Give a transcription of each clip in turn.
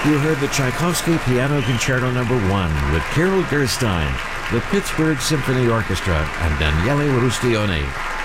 You heard the Tchaikovsky Piano Concerto No. 1 with Kirill Gerstein, the Pittsburgh Symphony Orchestra, and Daniele Rustione.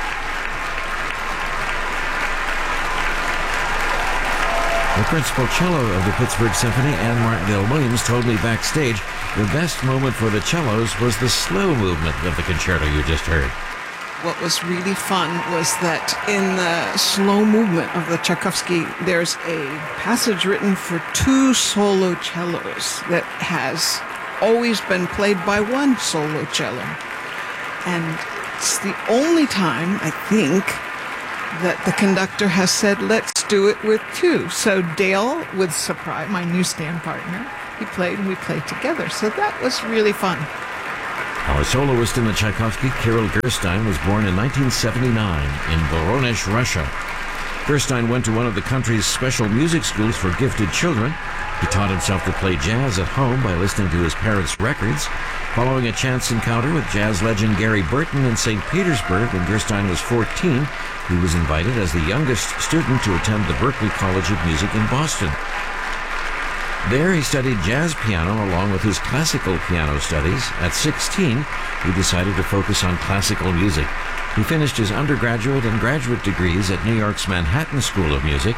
The principal cello of the Pittsburgh Symphony, Anne Martindale Williams, told me backstage the best moment for the cellos was the slow movement of the concerto you just heard. What was really fun was that in the slow movement of the Tchaikovsky, there's a passage written for 2 solo cellos that has always been played by 1 solo cello. And it's the only time, I think, that the conductor has said, let's do it with 2. So Dale, with Surprise, my newsstand partner, he played and we played together. So that was really fun. Our soloist in the Tchaikovsky, Kirill Gerstein, was born in 1979 in Voronezh, Russia. Gerstein went to one of the country's special music schools for gifted children. He taught himself to play jazz at home by listening to his parents' records. Following a chance encounter with jazz legend Gary Burton in St. Petersburg when Gerstein was 14, he was invited as the youngest student to attend the Berklee College of Music in Boston. There he studied jazz piano along with his classical piano studies. At 16, he decided to focus on classical music. He finished his undergraduate and graduate degrees at New York's Manhattan School of Music.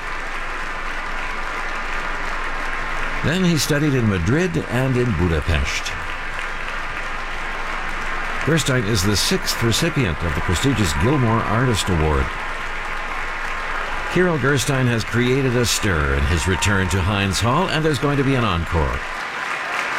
Then he studied in Madrid and in Budapest. Gerstein is the 6th recipient of the prestigious Gilmore Artist Award. Kirill Gerstein has created a stir in his return to Heinz Hall, and there's going to be an encore.